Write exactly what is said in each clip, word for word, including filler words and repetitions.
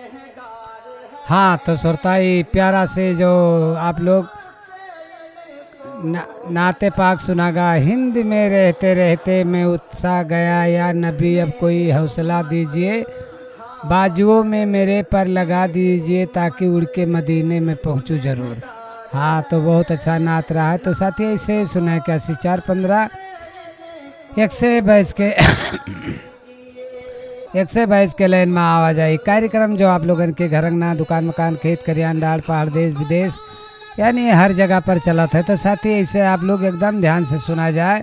हाँ तो श्रोता ये प्यारा से जो आप लोग ना, नाते पाक सुनागा। हिंद में रहते रहते मैं उत्साह गया, या नबी अब कोई हौसला दीजिए, बाजुओं में मेरे पर लगा दीजिए, ताकि उड़ के मदीने में पहुंचूं जरूर। हाँ तो बहुत अच्छा नात रहा है। तो साथी इसे सुना है इक्यासी चार पंद्रह एक से बाईस के एक से बाईस के लाइन में आवाज आई। कार्यक्रम जो आप लोगन के घर अंगना, दुकान मकान, खेत खरियान, डाल पहाड़, देश विदेश यानी हर जगह पर चला था। तो साथी इसे आप लोग एकदम ध्यान से सुना जाए।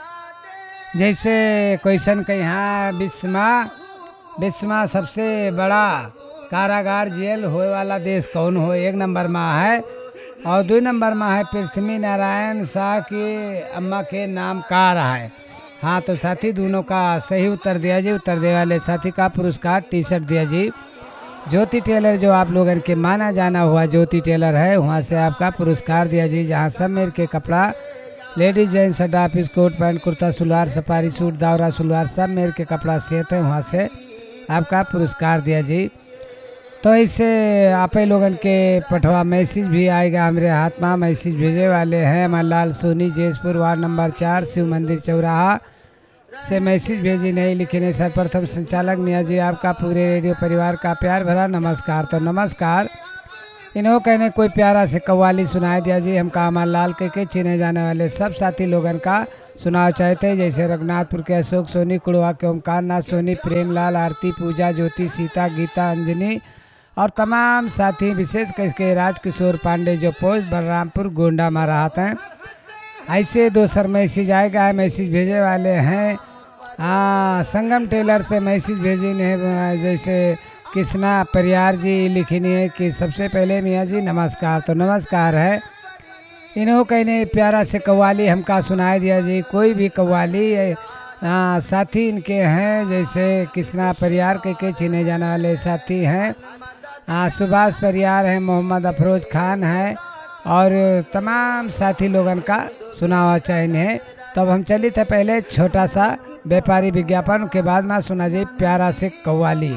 जैसे क्वेश्चन के यहाँ विश्व विश्व सबसे बड़ा कारागार जेल होए वाला देश कौन हो? एक नंबर में है और दो नंबर में है पृथ्वी नारायण शाह की अम्मा के नाम का रहा है। हाँ तो साथी दोनों का सही उत्तर दिया जी। उत्तर देने वाले साथी का पुरस्कार टी शर्ट दिया जी। ज्योति टेलर जो आप लोगों के माना जाना हुआ ज्योति टेलर है, वहाँ से आपका पुरस्कार दिया जी, जहाँ सब मेर के कपड़ा लेडीज जेंट्स शर्ट ऑफिस कोट pant kurta salwar safari suit दावरा सलवार सब मेर के कपड़ा सेट है, वहाँ से आपका पुरस्कार दिया जी। तो इससे आप लोगन के पठवा मैसेज भी आएगा हमारे हाथ में। मैसेज भेजे वाले हैं अमरलाल सोनी जयपुर वार्ड नंबर चार शिव मंदिर चौराहा से मैसेज भेजी नहीं लिखने सर्वप्रथम संचालक मियाँ जी आपका पूरे रेडियो परिवार का प्यार भरा नमस्कार। तो नमस्कार। इन्हों कहने कोई प्यारा से कव्वाली सुनाए दिया जी। हम कामर लाल के, के चिने जाने वाले सब साथी लोगन का सुनाव चाहते हैं। जैसे रघुनाथपुर के अशोक सोनी, कुड़वा के ओमकार नाथ सोनी, प्रेमलाल, आरती, पूजा, ज्योति, सीता, गीता, अंजनी और तमाम साथी, विशेष करके राजकिशोर पांडे जो पोस्ट बलरामपुर गोंडा में रहते हैं। ऐसे दो सर मैसेज आएगा। मैसेज भेजे वाले हैं हाँ संगम टेलर से मैसेज भेजी है। जैसे कृष्णा परियार जी लिखनी है कि सबसे पहले मियाँ जी नमस्कार। तो नमस्कार है। इन्हों कहने प्यारा से कव्वाली हमका सुनाई दिया जी। कोई भी कव्वाली हाँ साथी इनके हैं। जैसे कृष्णा परियार के, के चिने जाने वाले साथी हैं। हाँ सुभाष परियार है, मोहम्मद अफरोज खान है और तमाम साथी लोगन का सुनावा चाहिए। तो अब हम चली थे पहले छोटा सा व्यापारी विज्ञापन के बाद में सुना जी प्यारा से कव्वाली।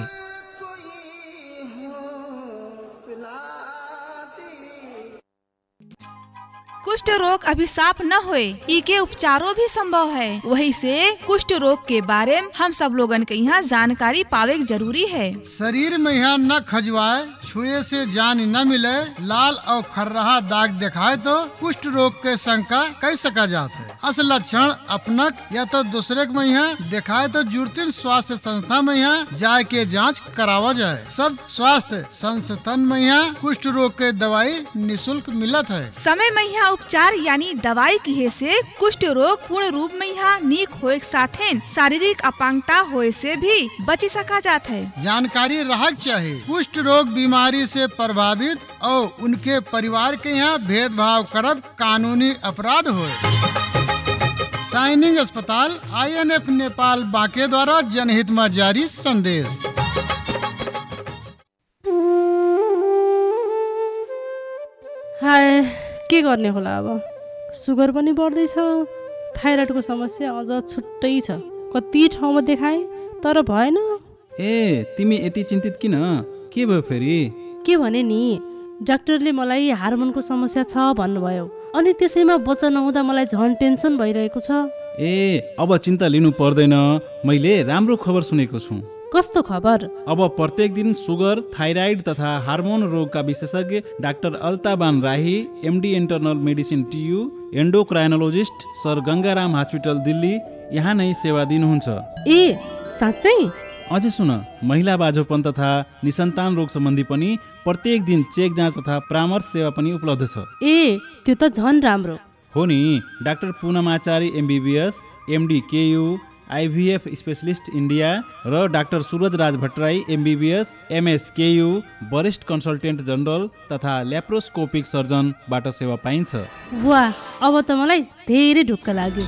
कुष्ठ रोग अभिशाप न होए, इके उपचारों भी संभव है। वही से कुष्ठ रोग के बारे में हम सब लोगन के यहाँ जानकारी पावे जरूरी है। शरीर में यहाँ न खजुआए, छुए से जान न मिले, लाल और खर्राहा दाग दिखाए तो कुष्ठ रोग के शंका कह सका जाता है। असल लक्षण अपनक या तो दूसरे के में यहाँ दिखाए तो जुर्तिन स्वास्थ्य संस्था में यहाँ जाए के जाँच करावा जाए। सब स्वास्थ्य संस्थान में यहाँ कुष्ठ रोग के दवाई निःशुल्क मिलत है। समय में यहाँ उपचार यानी दवाई की से कुष्ठ रोग पूर्ण रूप में यहाँ नीक होए साथे शारीरिक अपांगता होए से भी बची सका जाता है। जानकारी रहक चाहिए। कुष्ठ रोग बीमारी से प्रभावित और उनके परिवार के यहाँ भेदभाव करब कानूनी अपराध होए। साइनिंग अस्पताल आई एन एफ नेपाल बांके द्वारा जनहित में जारी संदेश। हाय के गर्ने होला अब? सुगर पनि बढ्दैछ, थाइरोइडको समस्या अझ छुट्टै छ। कति ठाउँमा देखाए तर भएन। ए तिमी यति चिन्तित किन? के भयो फेरि? के भने नि डाक्टरले मलाई हार्मोनको समस्या छ भन्नुभयो, अनि त्यसैमा बच्चा नहुँदा मलाई झन् टेन्सन भइरहेको छ। ए अब चिन्ता लिनु पर्दैन, मैले राम्रो खबर सुनेको छु। कस्तो खबर? अब प्रत्येक दिन सुगर, थाइराइड तथा हार्मोन रोगका विशेषज्ञ डाक्टर अल्ताबान राही, एमडी इन्टरनल मेडिसिन टियु, एन्डोक्राइनोलोजिस्ट सर गंगाराम हस्पिटल दिल्ली यहाँ नै सेवा दिनुहुन्छ। ए साँच्चै? अझै सुन, महिला बाझोपन तथा निसन्तान रोग सम्बन्धी पनि प्रत्येक दिन चेक जाँच तथा परामर्श सेवा पनि उपलब्ध छ। ए त्यो त झन् राम्रो हो नि। Doctor पूनमाचारी MBBS, MD केयू, आईभीएफ specialist India र डाक्टर सूरज राज भट्टराई एमबीबीएस, एमएस केयू, वरिष्ठ कन्सल्टेन्ट जनरल तथा ल्याप्रोस्कोपिक सर्जनबाट सेवा पाइन्छ। वाह, अब त मलाई धेरै ढुक्क लाग्यो।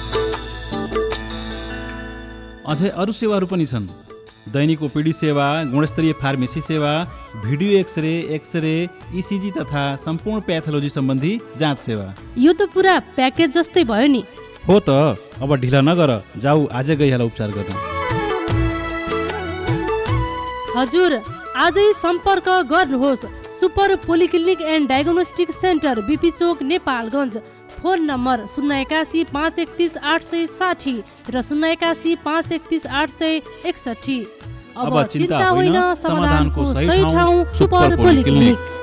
अझै अरू सेवाहरू पनि छन्। दैनिक ओपीडी सेवा, गुणस्तरीय फार्मेसी सेवा, भिडियो एक्सरे, एक्सरे, ईसीजी तथा सम्पूर्ण प्याथोलोजी सम्बन्धी जाँच सेवा। यो त पुरा प्याकेज जस्तै भयो नि। हो त, अब ढिला नगर, जाऊ आजै गइहाल उपचार गर्न। हजुर, आजै सम्पर्क गर्नुहोस् super polyclinic and diagnostic centre बिपी चोक नेपालगञ्ज। फोन नम्बर शून्य एकासी पाँच एकतिस आठ सय साठी र शून्य एकासी पाँच एकतिस आठ सय एकसठी। अब चिन्ता होइन, समाधानको सही ठाउँ सुपर पोलिक्लिनिक।